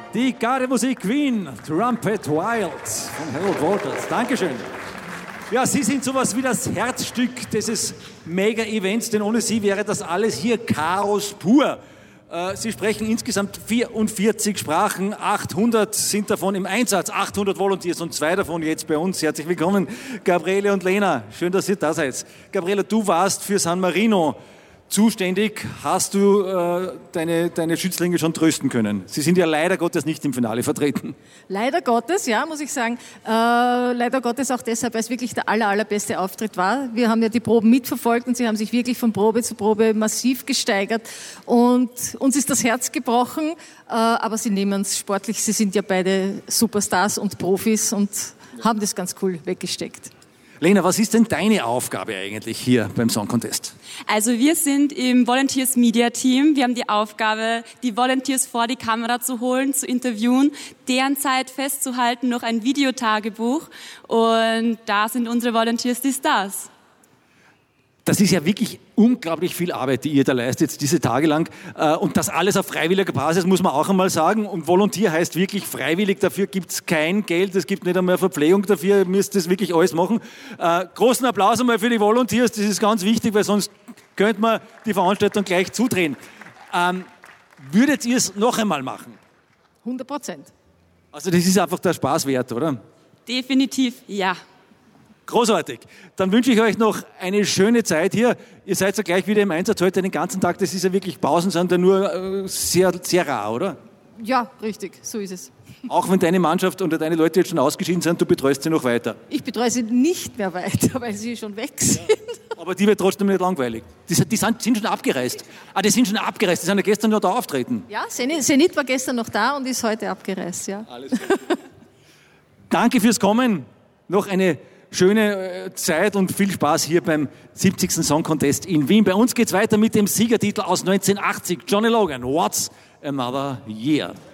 Die Gardemusik Queen, Trumpet Wild von Harold Walters. Dankeschön. Ja, Sie sind sowas wie das Herzstück dieses Mega-Events, denn ohne Sie wäre das alles hier Chaos pur. Sie sprechen insgesamt 44 Sprachen, 800 sind davon im Einsatz, 800 Volunteers und 2 davon jetzt bei uns. Herzlich willkommen, Gabriele und Lena. Schön, dass ihr da seid. Gabriele, du warst für San Marino zuständig. Hast du deine Schützlinge schon trösten können? Sie sind ja leider Gottes nicht im Finale vertreten. Leider Gottes, ja, muss ich sagen. Leider Gottes auch deshalb, weil es wirklich der allerbeste Auftritt war. Wir haben ja die Proben mitverfolgt und sie haben sich wirklich von Probe zu Probe massiv gesteigert. Und uns ist das Herz gebrochen, aber sie nehmen es sportlich. Sie sind ja beide Superstars und Profis und haben das ganz cool weggesteckt. Lena, was ist denn deine Aufgabe eigentlich hier beim Song Contest? Also wir sind im Volunteers Media Team. Wir haben die Aufgabe, die Volunteers vor die Kamera zu holen, zu interviewen, deren Zeit festzuhalten, noch ein Videotagebuch. Und da sind unsere Volunteers die Stars. Das ist ja wirklich unglaublich viel Arbeit, die ihr da leistet, diese Tage lang. Und das alles auf freiwilliger Basis, muss man auch einmal sagen. Und Volontier heißt wirklich freiwillig. Dafür gibt es kein Geld, es gibt nicht einmal Verpflegung dafür. Ihr müsst das wirklich alles machen. Großen Applaus einmal für die Volunteers, das ist ganz wichtig, weil sonst könnte man die Veranstaltung gleich zudrehen. Würdet ihr es noch einmal machen? 100%. Also das ist einfach der Spaß wert, oder? Definitiv, ja. Großartig. Dann wünsche ich euch noch eine schöne Zeit hier. Ihr seid ja gleich wieder im Einsatz heute den ganzen Tag. Das ist ja wirklich, Pausen sind ja nur sehr, sehr rar, oder? Ja, richtig, so ist es. Auch wenn deine Mannschaft oder deine Leute jetzt schon ausgeschieden sind, du betreust sie noch weiter. Ich betreue sie nicht mehr weiter, weil sie schon weg sind. Ja, aber die wird trotzdem nicht langweilig. Die sind schon abgereist. Die sind schon abgereist. Die sind ja gestern noch da auftreten. Ja, Zenit war gestern noch da und ist heute abgereist, ja. Alles gut. Danke fürs Kommen. Noch eine schöne Zeit und viel Spaß hier beim 70. Song Contest in Wien. Bei uns geht's weiter mit dem Siegertitel aus 1980. Johnny Logan, What's Another Year?